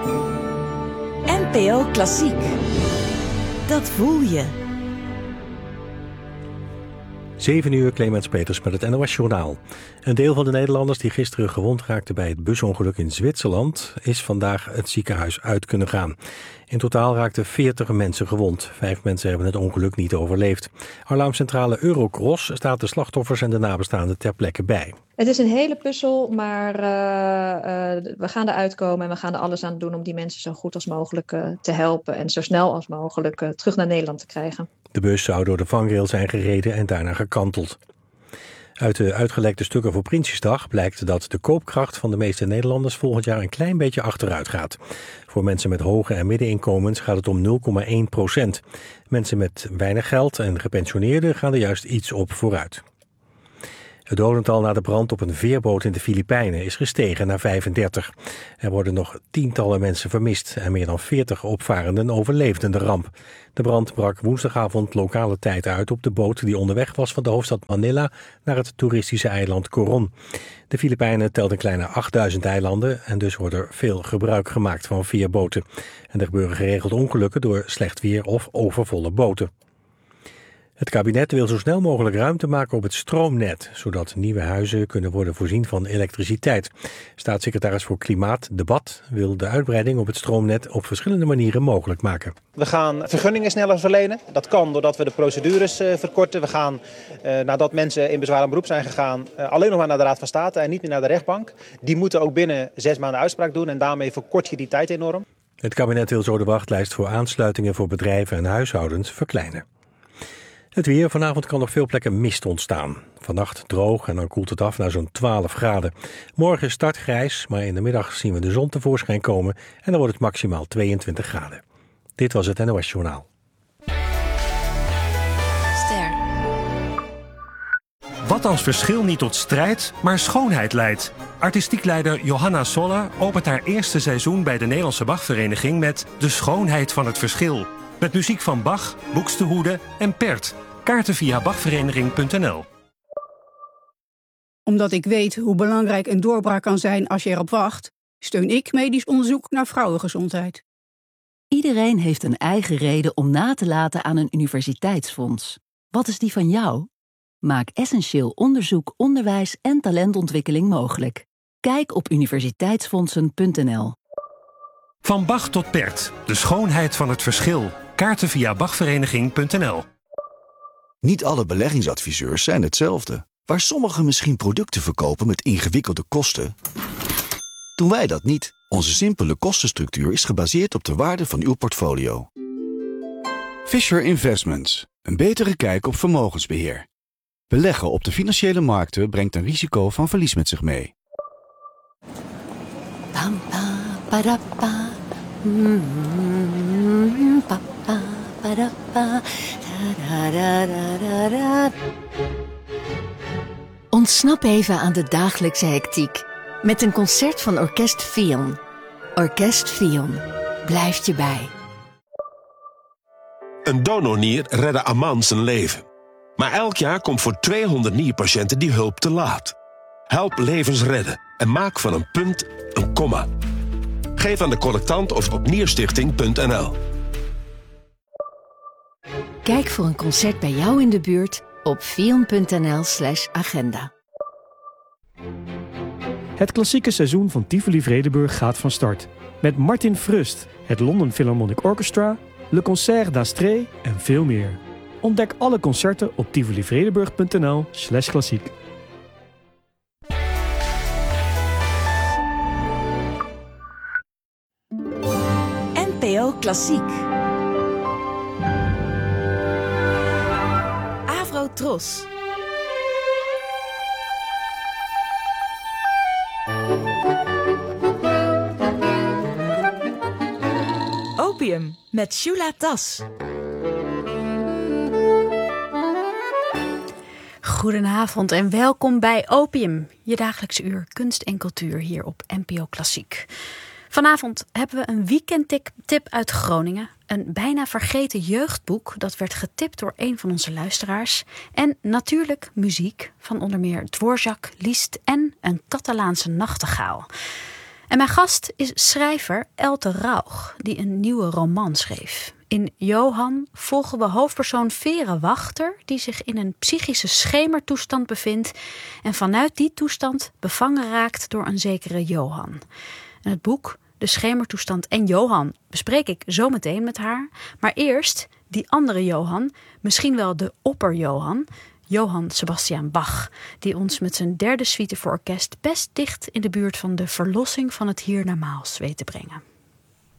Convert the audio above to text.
NPO Klassiek. Dat voel je. 7 uur, Clemens Peters met het NOS-journaal. Een deel van de Nederlanders die gisteren gewond raakten bij het busongeluk in Zwitserland is vandaag het ziekenhuis uit kunnen gaan. In totaal raakten 40 mensen gewond. 5 mensen hebben het ongeluk niet overleefd. Alarmcentrale Eurocross staat de slachtoffers en de nabestaanden ter plekke bij. Het is een hele puzzel, maar we gaan eruit komen en we gaan er alles aan doen om die mensen zo goed als mogelijk te helpen en zo snel als mogelijk terug naar Nederland te krijgen. De bus zou door de vangrail zijn gereden en daarna gekanteld. Uit de uitgelekte stukken voor Prinsjesdag blijkt dat de koopkracht van de meeste Nederlanders volgend jaar een klein beetje achteruit gaat. Voor mensen met hoge en middeninkomens gaat het om 0,1%. Mensen met weinig geld en gepensioneerden gaan er juist iets op vooruit. Het dodental na de brand op een veerboot in de Filipijnen is gestegen naar 35. Er worden nog tientallen mensen vermist en meer dan 40 opvarenden overleefden de ramp. De brand brak woensdagavond lokale tijd uit op de boot die onderweg was van de hoofdstad Manila naar het toeristische eiland Coron. De Filipijnen telt een kleine 8000 eilanden en dus wordt er veel gebruik gemaakt van veerboten. En er gebeuren geregeld ongelukken door slecht weer of overvolle boten. Het kabinet wil zo snel mogelijk ruimte maken op het stroomnet, zodat nieuwe huizen kunnen worden voorzien van elektriciteit. Staatssecretaris voor Klimaat, Debat, wil de uitbreiding op het stroomnet op verschillende manieren mogelijk maken. We gaan vergunningen sneller verlenen. Dat kan doordat we de procedures verkorten. We gaan, nadat mensen in bezwaar aan beroep zijn gegaan, alleen nog maar naar de Raad van State en niet meer naar de rechtbank. Die moeten ook binnen 6 maanden uitspraak doen en daarmee verkort je die tijd enorm. Het kabinet wil zo de wachtlijst voor aansluitingen voor bedrijven en huishoudens verkleinen. Het weer. Vanavond kan op veel plekken mist ontstaan. Vannacht droog en dan koelt het af naar zo'n 12 graden. Morgen start grijs, maar in de middag zien we de zon tevoorschijn komen en dan wordt het maximaal 22 graden. Dit was het NOS Journaal. Ster. Wat als verschil niet tot strijd, maar schoonheid leidt? Artistiek leider Johanna Soller opent haar eerste seizoen bij de Nederlandse Bachvereniging met De Schoonheid van het Verschil. Met muziek van Bach, Buxtehude en Pärt. Kaarten via bachvereniging.nl. Omdat ik weet hoe belangrijk een doorbraak kan zijn als je erop wacht, steun ik medisch onderzoek naar vrouwengezondheid. Iedereen heeft een eigen reden om na te laten aan een universiteitsfonds. Wat is die van jou? Maak essentieel onderzoek, onderwijs en talentontwikkeling mogelijk. Kijk op universiteitsfondsen.nl. Van Bach tot Pärt. De schoonheid van het verschil. Kaarten via bachvereniging.nl. Niet alle beleggingsadviseurs zijn hetzelfde. Waar sommigen misschien producten verkopen met ingewikkelde kosten, doen wij dat niet. Onze simpele kostenstructuur is gebaseerd op de waarde van uw portfolio. Fisher Investments. Een betere kijk op vermogensbeheer. Beleggen op de financiële markten brengt een risico van verlies met zich mee. Pam, pam, padappa. Papa, padappa. Da, da, da, da, da. Ontsnap even aan de dagelijkse hectiek met een concert van Orkest Fion. Orkest Fion blijft je bij. Een donornier redde Aman zijn leven. Maar elk jaar komt voor 200 nierpatiënten die hulp te laat. Help levens redden en maak van een punt een komma. Geef aan de collectant of op nierstichting.nl. Kijk voor een concert bij jou in de buurt op fion.nl/agenda. Het klassieke seizoen van Tivoli Vredenburg gaat van start. Met Martin Frust, het London Philharmonic Orchestra, Le Concert d'Astrée en veel meer. Ontdek alle concerten op tivolivredenburg.nl/klassiek. NPO Klassiek. Avro-Tros. Opium met Shula Tas. Goedenavond en welkom bij Opium, je dagelijkse uur kunst en cultuur hier op NPO Klassiek. Vanavond hebben we een weekendtip uit Groningen. Een bijna vergeten jeugdboek dat werd getipt door een van onze luisteraars. En natuurlijk muziek van onder meer Dvorak, Liszt en een Catalaanse nachtegaal. En mijn gast is schrijver Elte Rauch, die een nieuwe roman schreef. In Johan volgen we hoofdpersoon Vera Wachter, die zich in een psychische schemertoestand bevindt en vanuit die toestand bevangen raakt door een zekere Johan. En het boek, De Schemertoestand en Johan, bespreek ik zo meteen met haar. Maar eerst die andere Johan, misschien wel de opper-Johan, Johann Sebastian Bach, die ons met zijn derde suite voor orkest best dicht in de buurt van de verlossing van het hiernamaals weet te brengen.